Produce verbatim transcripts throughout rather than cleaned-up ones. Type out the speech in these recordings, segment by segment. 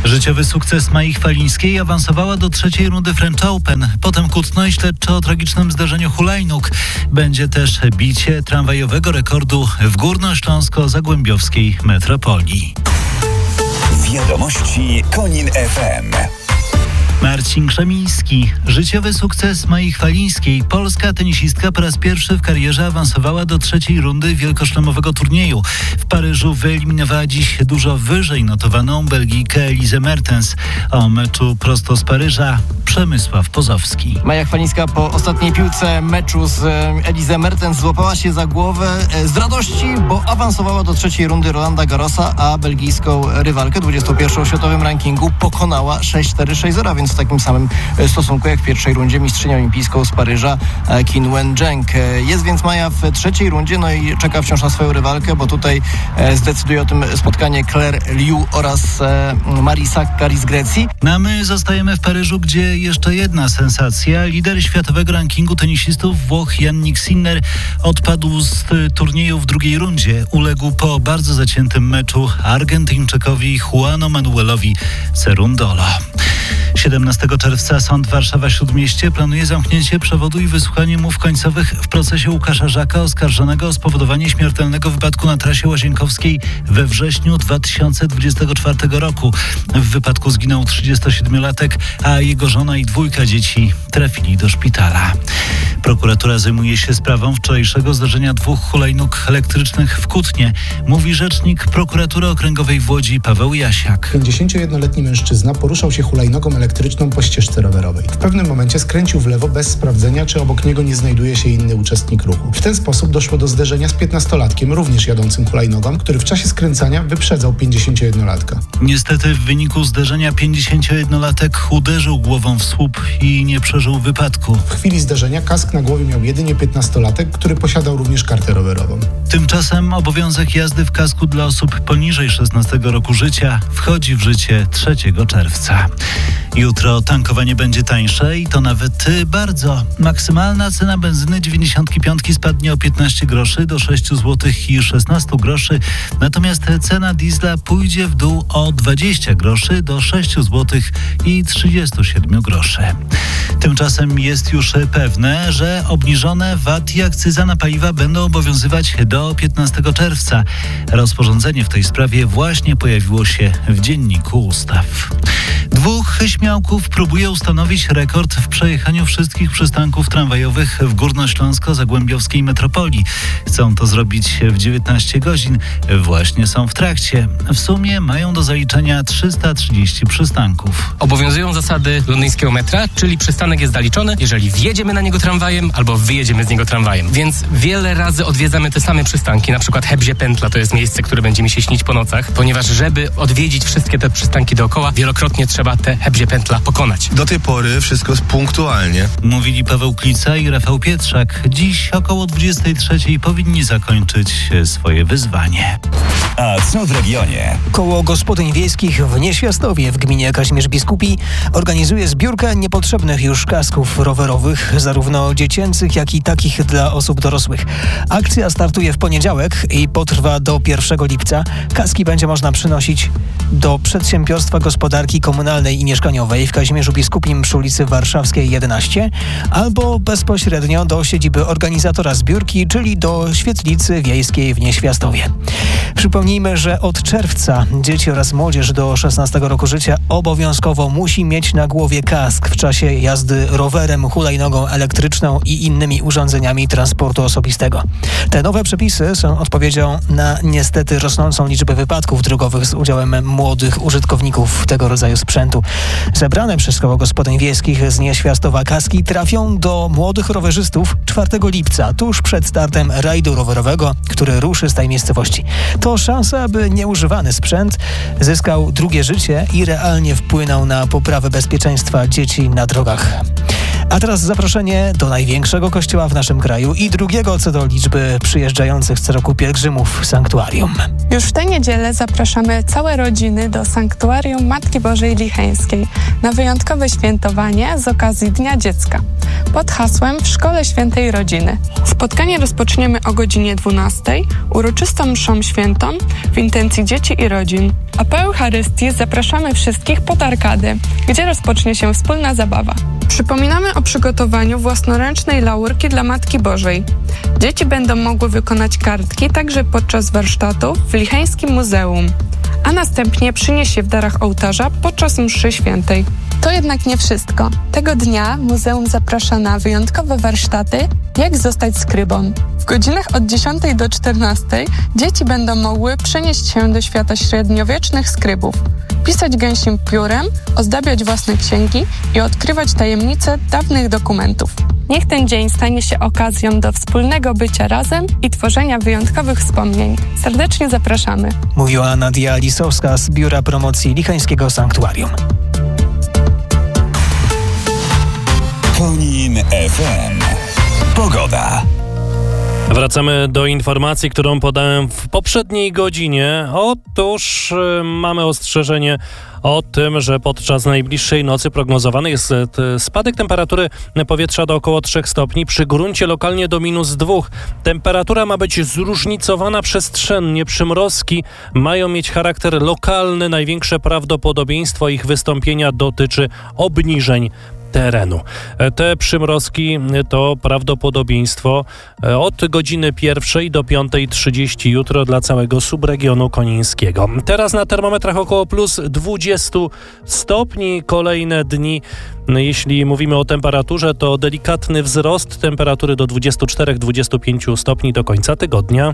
Życiowy sukces Mai Chwalińskiej awansowała do trzeciej rundy French Open. Potem kłótno i śledcze o tragicznym zdarzeniu hulajnóg. Będzie też bicie tramwajowego rekordu w górnośląsko-zagłębiowskiej metropolii. Wiadomości Konin F M. Marcin Krzemiński. Życiowy sukces Mai Chwalińskiej. Polska tenisistka po raz pierwszy w karierze awansowała do trzeciej rundy wielkoszlemowego turnieju. W Paryżu wyeliminowała dziś dużo wyżej notowaną Belgijkę Elizę Mertens. O meczu prosto z Paryża Przemysław Pozowski. Maja Chwalińska po ostatniej piłce meczu z Elizę Mertens złapała się za głowę z radości, bo awansowała do trzeciej rundy Rolanda Garrosa, a belgijską rywalkę dwudziestą pierwszą w światowym rankingu pokonała sześć cztery sześć zero, więc w takim samym stosunku jak w pierwszej rundzie mistrzynią olimpijską z Paryża Qin Wen-zheng. Jest więc Maja w trzeciej rundzie, no i czeka wciąż na swoją rywalkę, bo tutaj zdecyduje o tym spotkanie Claire Liu oraz Marii Sakkari z Grecji. No a my zostajemy w Paryżu, gdzie jeszcze jedna sensacja. Lider światowego rankingu tenisistów Włoch Jannik Sinner odpadł z turnieju w drugiej rundzie. Uległ po bardzo zaciętym meczu Argentyńczykowi Juanu Manuelowi Cerundolo. siedemnastego czerwca Sąd Warszawa-Śródmieście planuje zamknięcie przewodu i wysłuchanie mów końcowych w procesie Łukasza Żaka oskarżonego o spowodowanie śmiertelnego wypadku na trasie Łazienkowskiej we wrześniu dwa tysiące dwudziestego czwartego roku. W wypadku zginął trzydziestosiedmiolatek, a jego żona i dwójka dzieci trafili do szpitala. Prokuratura zajmuje się sprawą wczorajszego zdarzenia dwóch hulajnóg elektrycznych w Kutnie, mówi rzecznik Prokuratury Okręgowej w Łodzi Paweł Jasiak. pięćdziesięciojednoletni mężczyzna poruszał się hulajnogą elektryczną po ścieżce rowerowej. W pewnym momencie skręcił w lewo bez sprawdzenia, czy obok niego nie znajduje się inny uczestnik ruchu. W ten sposób doszło do zderzenia z piętnastolatkiem, również jadącym hulajnogą, który w czasie skręcania wyprzedzał pięćdziesięciojednolatka. Niestety w wyniku zderzenia pięćdziesięciojednolatek uderzył głową w słup i nie przeżył wypadku. W chwili zdarzenia kask na głowie miał jedynie piętnastolatek, który posiadał również kartę rowerową. Tymczasem obowiązek jazdy w kasku dla osób poniżej szesnastego roku życia wchodzi w życie trzeciego czerwca. Jutro tankowanie będzie tańsze i to nawet bardzo. Maksymalna cena benzyny dziewięćdziesiątki piątki spadnie o piętnaście groszy do sześć złotych i szesnaście groszy, natomiast cena diesla pójdzie w dół o dwadzieścia groszy do sześć złotych i trzydzieści siedem groszy. Tymczasem jest już pewne, że obniżone V A T i akcyza na paliwa będą obowiązywać do piętnastego czerwca. Rozporządzenie w tej sprawie właśnie pojawiło się w Dzienniku Ustaw. Dwóch śmiałków próbuje ustanowić rekord w przejechaniu wszystkich przystanków tramwajowych w górnośląsko-zagłębiowskiej metropolii. Chcą to zrobić w dziewiętnaście godzin. Właśnie są w trakcie. W sumie mają do zaliczenia trzysta trzydzieści przystanków. Obowiązują zasady londyńskiego metra, czyli przystanek jest zaliczony, jeżeli wjedziemy na niego tramwajem albo wyjedziemy z niego tramwajem. Więc wiele razy odwiedzamy te same przystanki, na przykład Hebzie Pętla to jest miejsce, które będzie mi się śnić po nocach, ponieważ żeby odwiedzić wszystkie te przystanki dookoła, wielokrotnie trzeba te Hebzie Pętla pokonać. Do tej pory wszystko jest punktualnie. Mówili Paweł Klica i Rafał Pietrzak. Dziś około dwudziestej trzeciej powinni zakończyć swoje wyzwanie. A co w regionie? Koło Gospodyń Wiejskich w Nieświastowie w gminie Kazimierz Biskupi organizuje zbiórkę niepotrzebnych już kasków rowerowych, zarówno dziecięcych, jak i takich dla osób dorosłych. Akcja startuje w poniedziałek i potrwa do pierwszego lipca. Kaski będzie można przynosić do Przedsiębiorstwa Gospodarki Komunalnej i Mieszkaniowej w Kazimierzu Biskupim przy ulicy Warszawskiej jedenaście albo bezpośrednio do siedziby organizatora zbiórki, czyli do Świetlicy Wiejskiej w Nieświastowie. Przypomnijmy, że od czerwca dzieci oraz młodzież do szesnastego roku życia obowiązkowo musi mieć na głowie kask w czasie jazdy rowerem, hulajnogą elektryczną i innymi urządzeniami transportu osobistego. Te nowe przepisy są odpowiedzią na niestety rosnącą liczbę wypadków drogowych z udziałem młodych użytkowników tego rodzaju sprzętu. Zebrane przez Koło Gospodyń Wiejskich z Nieświastowa kaski trafią do młodych rowerzystów czwartego lipca, tuż przed startem rajdu rowerowego, który ruszy z tej miejscowości. To szansa, aby nieużywany sprzęt zyskał drugie życie i realnie wpłynął na poprawę bezpieczeństwa dzieci na drogach. A teraz zaproszenie do największego kościoła w naszym kraju i drugiego co do liczby przyjeżdżających co roku pielgrzymów sanktuarium. Już w tę niedzielę zapraszamy całe rodziny do Sanktuarium Matki Bożej Licheńskiej na wyjątkowe świętowanie z okazji Dnia Dziecka pod hasłem W Szkole Świętej Rodziny. Spotkanie rozpoczniemy o godzinie dwunastej uroczystą mszą świętą w intencji dzieci i rodzin. A po Eucharystii zapraszamy wszystkich pod arkadę, gdzie rozpocznie się wspólna zabawa. Przypominamy o przygotowaniu własnoręcznej laurki dla Matki Bożej. Dzieci będą mogły wykonać kartki także podczas warsztatu w Licheńskim Muzeum, a następnie przynieść je w darach ołtarza podczas mszy świętej. To jednak nie wszystko. Tego dnia muzeum zaprasza na wyjątkowe warsztaty Jak zostać skrybą. W godzinach od dziesiątej do czternastej dzieci będą mogły przenieść się do świata średniowiecznych skrybów, pisać gęsim piórem, ozdabiać własne księgi i odkrywać tajemnice dawnych dokumentów. Niech ten dzień stanie się okazją do wspólnego bycia razem i tworzenia wyjątkowych wspomnień. Serdecznie zapraszamy. Mówiła Nadia Lisowska z Biura Promocji Licheńskiego Sanktuarium. Konin F M. Pogoda. Wracamy do informacji, którą podałem w poprzedniej godzinie. Otóż y, mamy ostrzeżenie o tym, że podczas najbliższej nocy prognozowany jest t, spadek temperatury powietrza do około trzech stopni, przy gruncie lokalnie do minus dwóch. Temperatura ma być zróżnicowana przestrzennie. Przymrozki mają mieć charakter lokalny. Największe prawdopodobieństwo ich wystąpienia dotyczy obniżeń terenu. Te przymrozki to prawdopodobieństwo od godziny pierwszej do piątej trzydzieści jutro dla całego subregionu konińskiego. Teraz na termometrach około plus dwadzieścia stopni. Kolejne dni, jeśli mówimy o temperaturze, to delikatny wzrost temperatury do dwudziestu czterech do dwudziestu pięciu stopni do końca tygodnia.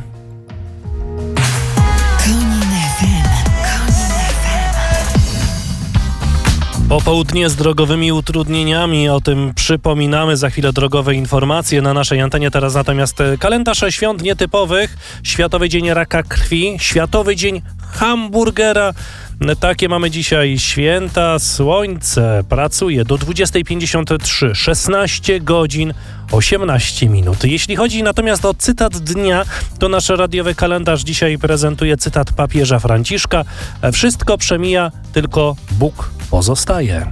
Popołudnie z drogowymi utrudnieniami, o tym przypominamy, za chwilę drogowe informacje na naszej antenie. Teraz natomiast kalendarz świąt nietypowych, Światowy Dzień Raka Krwi, Światowy Dzień Hamburgera. Takie mamy dzisiaj święta. Słońce pracuje do dwudziestej pięćdziesiąt trzy, szesnaście godzin osiemnaście minut. Jeśli chodzi natomiast o cytat dnia, to nasz radiowy kalendarz dzisiaj prezentuje cytat papieża Franciszka. Wszystko przemija, tylko Bóg pozostaje.